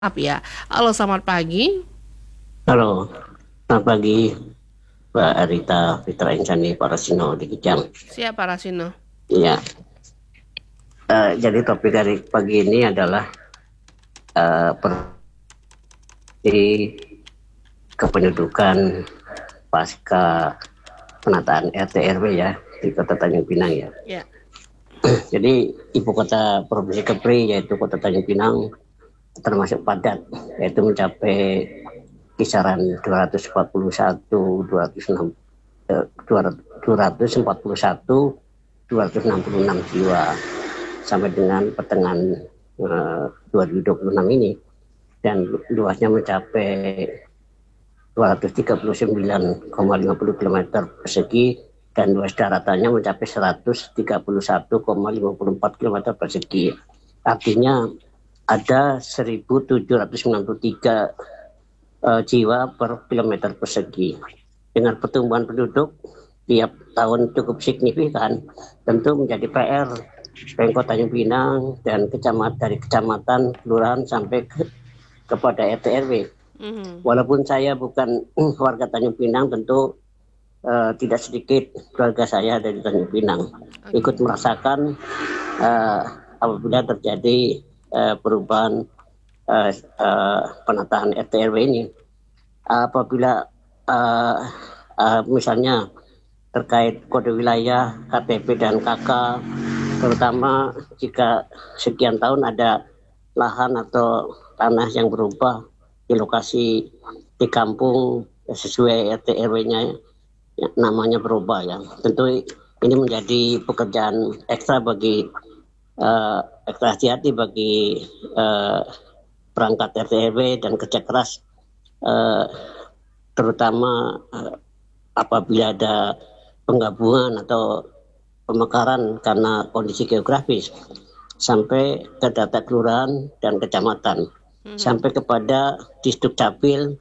Ya. Halo, selamat pagi. Halo, selamat pagi Mbak Arita Fitra Insani Parasino di Kijang. Siapa Rasino? Ya, jadi topik dari pagi ini adalah di kependudukan pasca penataan RT RW ya di Kota Tanjung Pinang ya. Ya. Jadi ibu kota Provinsi Kepri yaitu Kota Tanjung Pinang termasuk padat, yaitu mencapai kisaran 241, 241, 266 jiwa sampai dengan pertengahan 2026 ini, dan luasnya mencapai 239,50 km persegi dan luas daratannya mencapai 131,54 km persegi. Artinya ada 1.793 jiwa per kilometer persegi. Dengan pertumbuhan penduduk tiap tahun cukup signifikan, tentu menjadi PR Pemkot Tanjung Pinang dan dari kecamatan, kelurahan sampai kepada RT RW. Walaupun saya bukan warga Tanjung Pinang, tentu tidak sedikit keluarga saya dari Tanjung Pinang ikut merasakan apabila terjadi perubahan penataan RT RW ini. Apabila misalnya terkait kode wilayah, KTP dan KK, terutama jika sekian tahun ada lahan atau tanah yang berubah di lokasi di kampung sesuai RT RW-nya, namanya berubah ya. Tentu ini menjadi pekerjaan ekstra bagi ekstra hati-hati bagi perangkat RT RW dan kerja keras, terutama apabila ada penggabungan atau pemekaran karena kondisi geografis sampai ke data kelurahan dan kecamatan, sampai kepada distrik capil,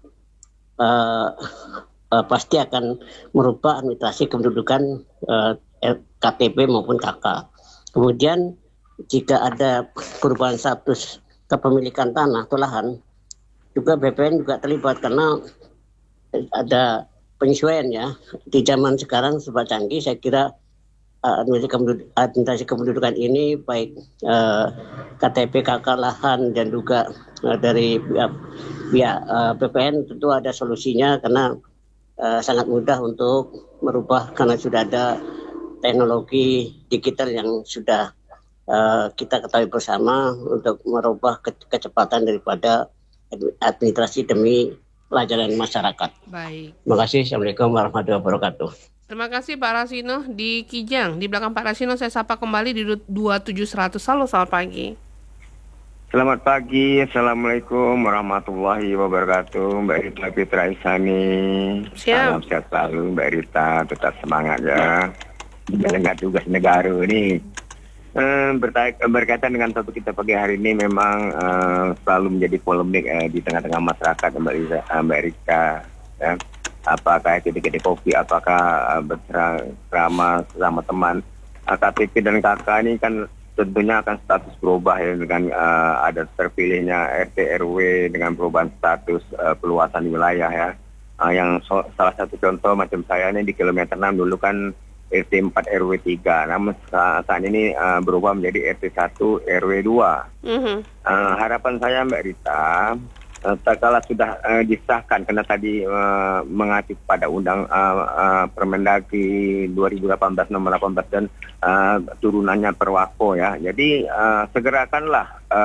pasti akan merubah administrasi kependudukan KTP maupun KK. Kemudian jika ada perubahan status kepemilikan tanah atau lahan, juga BPN juga terlibat karena ada penyesuaian ya. Di zaman sekarang serba canggih, saya kira administrasi kependudukan ini baik KTP, KK, lahan dan juga dari pihak BPN tentu ada solusinya, karena sangat mudah untuk merubah karena sudah ada teknologi digital yang sudah kita ketahui bersama untuk merubah kecepatan daripada administrasi demi pelajaran masyarakat. Baik. Terima kasih. Assalamualaikum warahmatullahi wabarakatuh. Terima kasih Pak Rasino di Kijang. Di belakang Pak Rasino saya sapa kembali di 27100. Halo, selamat pagi. Selamat pagi, Assalamualaikum warahmatullahi wabarakatuh. Mbak Rita Fitra Insani. Salam sehat selalu Mbak Rita, tetap semangat ya. Mendengar tugas negara ini. Berkaitan dengan topik kita pagi hari ini memang selalu menjadi polemik di tengah-tengah masyarakat, Mbak Rita. Ya. Apakah itu di kopi, apakah bercerama sama teman. KTP dan KK ini kan tentunya akan status berubah ya, dengan ada terpilihnya RT RW dengan perubahan status peluasan wilayah ya. Yang salah satu contoh macam saya ini di kilometer 6 dulu kan RT 4 RW 3, namun saat ini berubah menjadi RT 1 RW 2. Harapan saya Mbak Rita, kalau sudah disahkan, karena tadi mengacu pada undang Permendagri 2018 nomor 18 dan turunannya Perwako ya. Jadi segerakanlah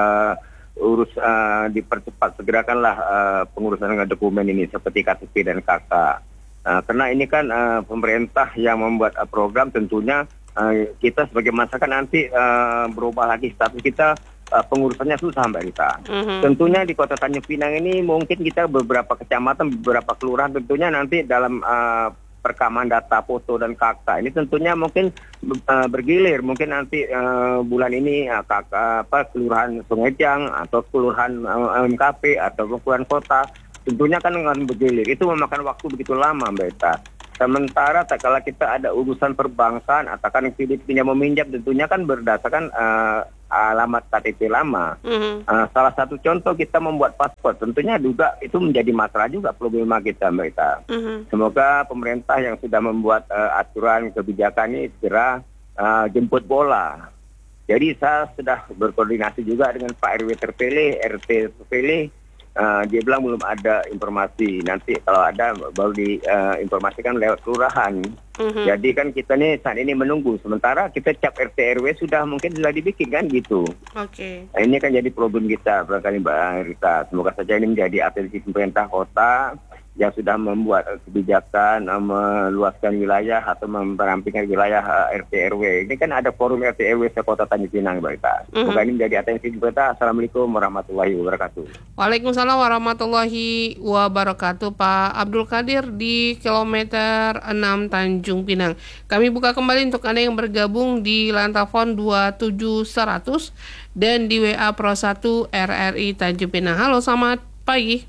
dipercepat, segerakanlah pengurusan dengan dokumen ini seperti KTP dan KK. Karena ini kan pemerintah yang membuat program, tentunya kita sebagai masyarakat nanti berubah lagi status kita, pengurusannya susah Mbak Rita. Tentunya di Kota Tanjung Pinang ini mungkin kita beberapa kecamatan, beberapa kelurahan tentunya nanti dalam perekaman data foto dan KK ini tentunya mungkin bergilir. Mungkin nanti bulan ini KK kelurahan Sungai Jang atau kelurahan MKP atau kelurahan kota tentunya kan akan bergilir. Itu memakan waktu begitu lama Mbak Rita. Sementara kalau kita ada urusan perbankan atau kan pinjam meminjam, tentunya kan berdasarkan alamat KTP lama. Mhm. Salah satu contoh kita membuat paspor, tentunya juga itu menjadi masalah juga problema kita mereka. Mhm. Semoga pemerintah yang sudah membuat aturan kebijakan ini segera jemput bola. Jadi saya sudah berkoordinasi juga dengan Pak RW terpilih, RT terpilih. Dia bilang belum ada informasi. Nanti kalau ada baru diinformasikan lewat kelurahan. Jadi kan kita nih saat ini menunggu. Sementara kita cap RT RW mungkin sudah dibikin kan gitu. Oke. Nah, ini kan jadi problem kita barangkali Mbak Rita. Semoga saja ini menjadi atensi pemerintah kota yang sudah membuat kebijakan meluaskan wilayah atau merampingkan wilayah RT RW. Ini kan ada forum RT RW sekota Tanjung Pinang, Mbak Rita. Semoga ini menjadi atensi pemerintah. Assalamualaikum warahmatullahi wabarakatuh. Waalaikumsalam warahmatullahi wabarakatuh. Pak Abdul Qadir di kilometer 6 Tanjung Pinang. Kami buka kembali untuk Anda yang bergabung di Lantafon 27100 dan di WA Pro 1 RRI Tanjung Pinang. Halo, selamat pagi.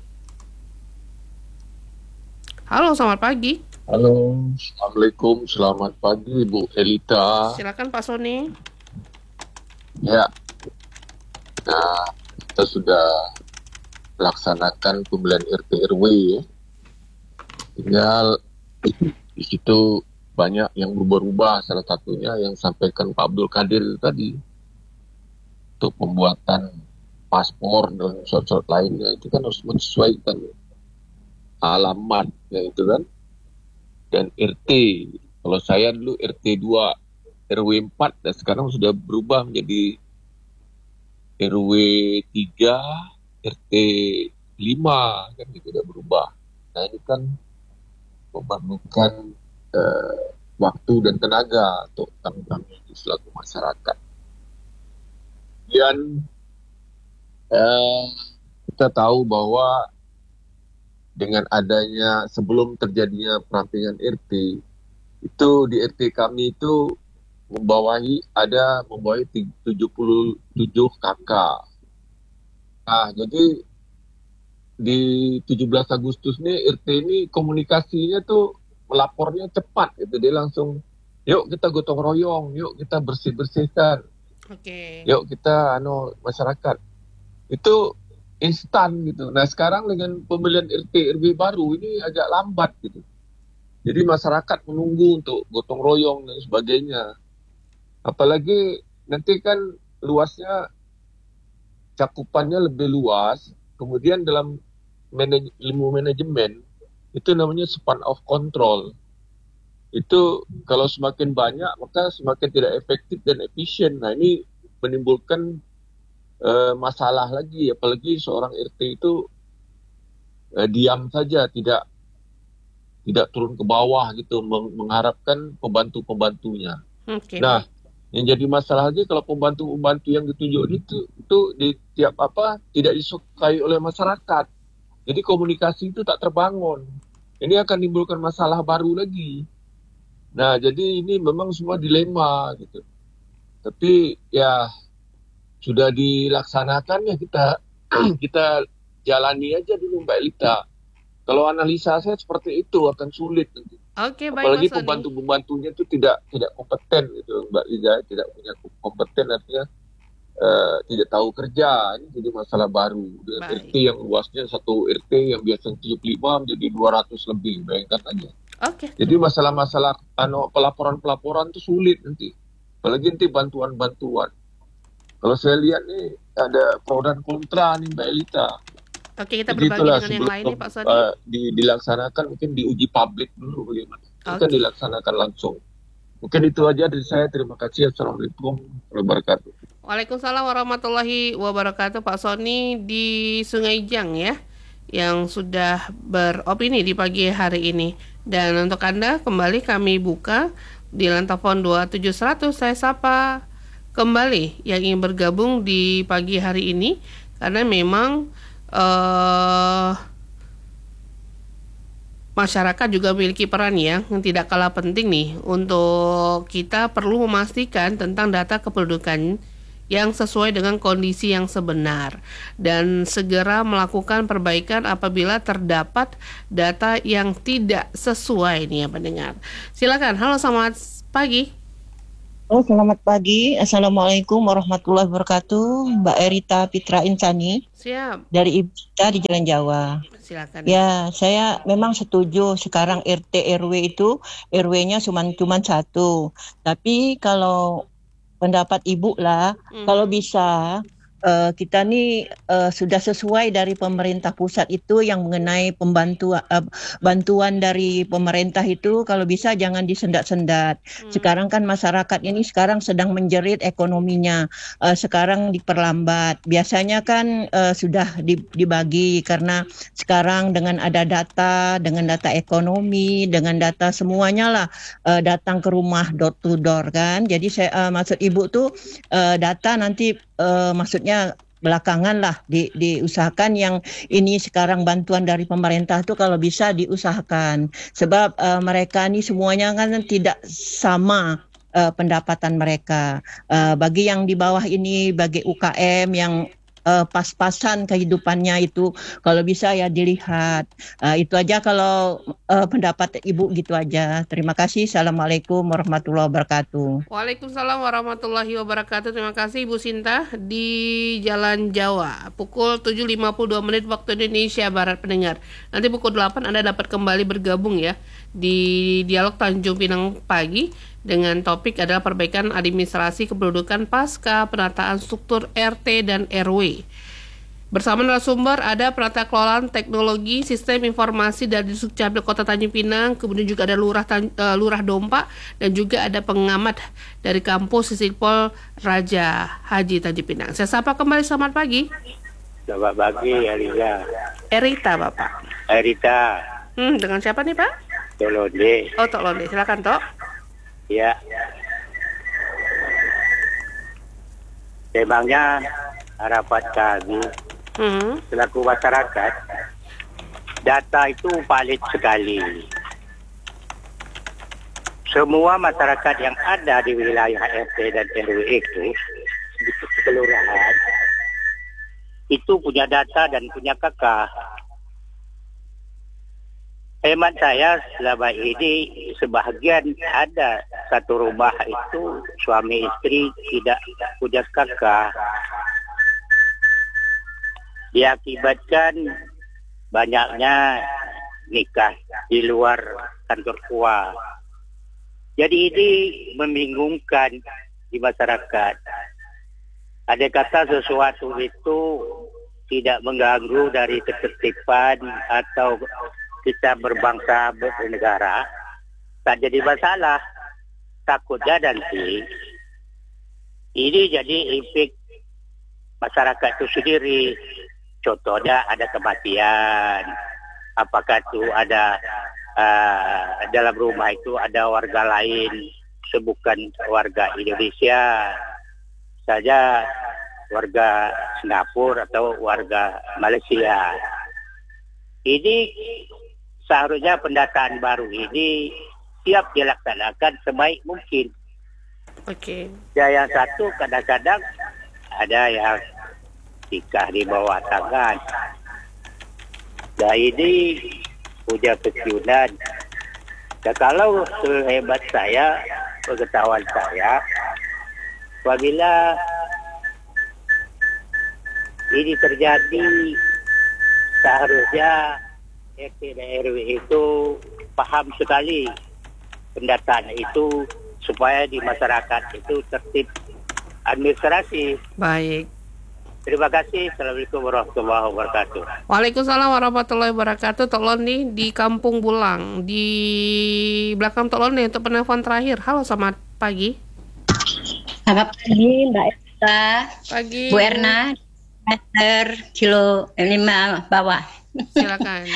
Halo, selamat pagi. Halo, Assalamualaikum, selamat pagi Bu Elita. Silakan Pak Sony. Ya, nah kita sudah laksanakan pemilihan RT RW ya. Tinggal di situ banyak yang berubah-ubah, salah satunya yang sampaikan Pak Abdul Qadir itu tadi. Untuk pembuatan paspor dan syarat-syarat lainnya itu kan harus menyesuaikan alamat ya itu kan, dan RT. Kalau saya dulu RT 2 RW 4 dan sekarang sudah berubah menjadi RW 3 RT 5 kan, itu sudah berubah. Nah ini kan memerlukan waktu dan tenaga untuk kami selaku masyarakat. Dan kita tahu bahwa dengan adanya sebelum terjadinya perampingan RT, itu di RT kami itu membawahi 77 KK. Nah, jadi di 17 Agustus nih RT ini komunikasinya tuh melapornya cepat gitu. Dia langsung, yuk kita gotong royong, yuk kita bersih-bersihkan. Oke. Yuk kita masyarakat. Itu instan gitu. Nah sekarang dengan pemilihan RT RW baru ini agak lambat gitu. Jadi masyarakat menunggu untuk gotong royong dan sebagainya. Apalagi nanti kan luasnya, cakupannya lebih luas. Kemudian dalam ilmu manajemen itu namanya span of control. Itu kalau semakin banyak maka semakin tidak efektif dan efisien. Nah ini menimbulkan masalah lagi, apalagi seorang RT itu diam saja, tidak turun ke bawah gitu, mengharapkan pembantu-pembantunya. Okay. Nah, yang jadi masalah lagi kalau pembantu-pembantu yang ditunjuk itu di tiap tidak disukai oleh masyarakat. Jadi komunikasi itu tak terbangun. Ini akan menimbulkan masalah baru lagi. Nah, jadi ini memang semua dilema gitu. Tapi ya sudah dilaksanakan ya kita jalani aja dulu Mbak Elita. Kalau analisa saya seperti itu akan sulit nanti. Oke, baik. Apalagi pembantu-pembantunya itu tidak kompeten gitu Mbak Liza, tidak punya kompeten, artinya tidak tahu kerja. Ini jadi masalah baru. Dengan RT yang luasnya satu RT yang biasanya 75 menjadi 200 lebih, bayangkan aja. Oke. Jadi masalah-masalah pelaporan-pelaporan itu sulit nanti. Apalagi nanti bantuan-bantuan. Kalau saya lihat nih ada pro dan kontra nih Mbak Elita. Oke, kita jadi berbagi dengan yang lain nih Pak Sony. Dilaksanakan mungkin diuji publik dulu bagaimana. Bukan dilaksanakan langsung. Mungkin itu aja dari saya. Terima kasih. Assalamualaikum warahmatullahi wabarakatuh. Waalaikumsalam warahmatullahi wabarakatuh. Pak Sony di Sungai Jang ya, yang sudah beropini di pagi hari ini. Dan untuk Anda kembali kami buka di Lantafon 27100. Saya sapa kembali yang ingin bergabung di pagi hari ini, karena memang masyarakat juga memiliki peran yang tidak kalah penting nih. Untuk kita perlu memastikan tentang data kependudukan yang sesuai dengan kondisi yang sebenar dan segera melakukan perbaikan apabila terdapat data yang tidak sesuai nih ya pendengar. Silakan. Halo, selamat pagi. Oh, selamat pagi. Assalamualaikum warahmatullahi wabarakatuh. Mbak Erita Pitra Insani Siap, dari Ibu Ita di Jalan Jawa. silakan Ibu. Ya, saya memang setuju sekarang RT RW itu RW-nya cuma satu. Tapi kalau pendapat Ibu lah, kalau Mhm. bisa kita nih sudah sesuai dari pemerintah pusat itu yang mengenai bantuan dari pemerintah itu kalau bisa jangan disendat-sendat. Sekarang kan masyarakat ini sekarang sedang menjerit ekonominya, sekarang diperlambat. Biasanya kan sudah dibagi karena sekarang dengan ada dengan data ekonomi, dengan data semuanya lah datang ke rumah door to door kan. Jadi saya maksud Ibu tuh data nanti maksudnya belakangan lah diusahakan yang ini sekarang bantuan dari pemerintah tuh kalau bisa diusahakan sebab mereka ini semuanya kan tidak sama pendapatan mereka. Bagi yang di bawah ini, bagi UKM yang pas-pasan kehidupannya itu kalau bisa ya dilihat. Itu aja kalau pendapat Ibu gitu aja. Terima kasih. Assalamualaikum warahmatullahi wabarakatuh. Waalaikumsalam warahmatullahi wabarakatuh. Terima kasih Ibu Sinta di Jalan Jawa. Pukul 7.52 waktu Indonesia Barat pendengar. Nanti pukul 8 Anda dapat kembali bergabung ya di Dialog Tanjung Pinang pagi dengan topik adalah perbaikan administrasi kependudukan pasca penataan struktur RT dan RW. Bersama narasumber ada penata kelolaan teknologi sistem informasi dari Dukcapil Kota Tanjung Pinang, kemudian juga ada Lurah Dompa dan juga ada pengamat dari kampus Sisipol Raja Haji Tanjung Pinang. Saya sapa kembali, selamat pagi. Selamat pagi, Eliza. Erita, Bapak. Erita, Dengan siapa nih, Pak? Tolonde. Oh, Tok Londe, silakan, Tok. Ya, memangnya harapan kami selaku masyarakat, data itu valid sekali. Semua masyarakat yang ada di wilayah RT dan RW itu, di kelurahan, itu punya data dan punya kakak. Hemat saya selama ini sebahagian ada satu rumah itu suami istri tidak punya kakak. Diakibatkan banyaknya nikah di luar kantor tua. Jadi ini membingungkan di masyarakat. Ada kata sesuatu itu tidak mengganggu dari ketertiban atau kita berbangsa bernegara, tak jadi masalah. Takutnya nanti ini jadi efek masyarakat itu sendiri. Contohnya ada kematian, apakah itu ada dalam rumah itu ada warga lain, bukan warga Indonesia saja, warga Singapura atau warga Malaysia. Ini seharusnya pendataan baru ini siap dilaksanakan sebaik mungkin. Oke. Dan yang satu kadang-kadang ada yang nikah di bawah tangan. Dan ini punya pensiunan. Dan kalau sehebat saya, pengetahuan saya, apabila ini terjadi, seharusnya RT dan RW itu paham sekali pendataan itu supaya di masyarakat itu tertib administrasi. Baik. Terima kasih. Assalamualaikum warahmatullahi wabarakatuh. Waalaikumsalam warahmatullahi wabarakatuh. Tolong nih di Kampung Bulang di belakang tolong nih untuk penelpon terakhir. Halo, selamat pagi. Selamat pagi Mbak Esta, Pagi. Bu Erna, meter kilo 5 bawah. Silakan.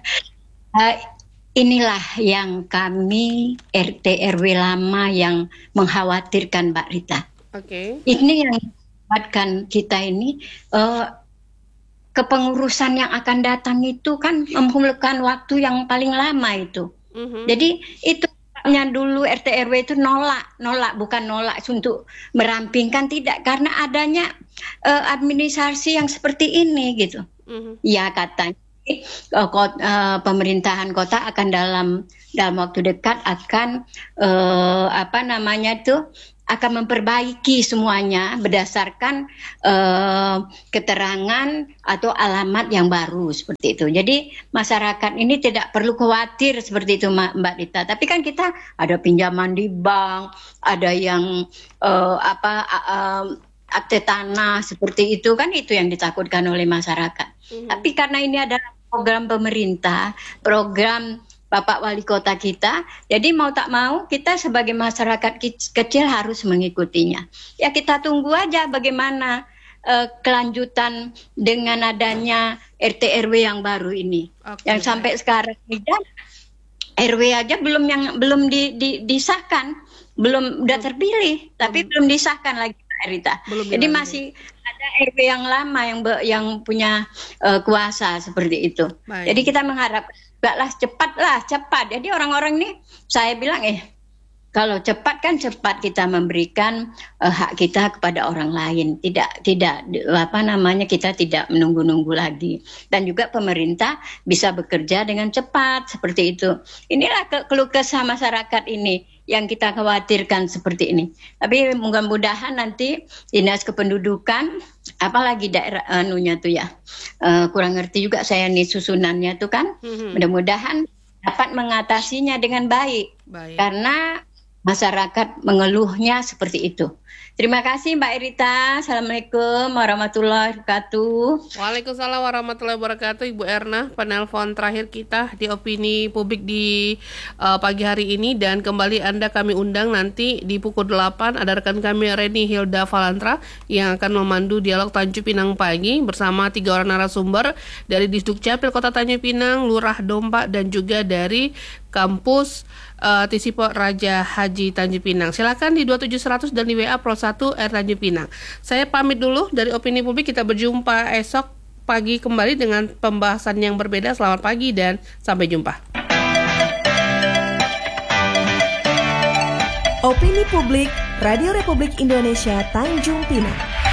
Inilah yang kami RT RW lama yang mengkhawatirkan Mbak Rita. Oke. Ini yang membuatkan kita ini kepengurusan yang akan datang itu kan memerlukan waktu yang paling lama itu. Jadi itu dulu RT RW itu nolak bukan nolak untuk merampingkan, tidak, karena adanya administrasi yang seperti ini gitu. Ya katanya pemerintahan kota akan dalam waktu dekat akan akan memperbaiki semuanya berdasarkan keterangan atau alamat yang baru seperti itu. Jadi masyarakat ini tidak perlu khawatir seperti itu Mbak Dita. Tapi kan kita ada pinjaman di bank, ada yang akte tanah seperti itu kan, itu yang ditakutkan oleh masyarakat. Tapi karena ini adalah program pemerintah, program Bapak Wali Kota kita, jadi mau tak mau kita sebagai masyarakat kecil harus mengikutinya. Ya kita tunggu aja bagaimana kelanjutan dengan adanya RT RW yang baru ini. Yang sampai sekarang ini RW aja belum disahkan, belum udah terpilih, tapi belum disahkan lagi Pak Rita. Jadi masih ada RW yang lama yang punya kuasa seperti itu. Baik. Jadi kita mengharap cepat. Jadi orang-orang ini saya bilang kalau cepat kan cepat kita memberikan hak kita kepada orang lain. Tidak kita tidak menunggu-nunggu lagi. Dan juga pemerintah bisa bekerja dengan cepat seperti itu. Inilah keluh kesah masyarakat ini yang kita khawatirkan seperti ini. Tapi mudah-mudahan nanti Dinas Kependudukan, apalagi daerah kurang ngerti juga saya nih susunannya tuh kan. Mudah-mudahan dapat mengatasinya dengan baik. Karena masyarakat mengeluhnya seperti itu. Terima kasih Mbak Rita. Assalamualaikum warahmatullahi wabarakatuh. Waalaikumsalam warahmatullahi wabarakatuh. Ibu Erna, penelpon terakhir kita di opini publik di pagi hari ini. Dan kembali Anda kami undang nanti di pukul 8 ada rekan kami Reni Hilda Valantra yang akan memandu dialog Tanjung Pinang pagi bersama 3 orang narasumber dari Disduk Capil Kota Tanjung Pinang, Lurah Dompa, dan juga dari kampus Tisipo Raja Haji Tanjung Pinang. Silakan di 27100 dan di WA Pro 1 R Tanjung Pinang. Saya pamit dulu dari opini publik. Kita berjumpa esok pagi kembali dengan pembahasan yang berbeda. Selamat pagi dan sampai jumpa. Opini publik Radio Republik Indonesia Tanjung Pinang.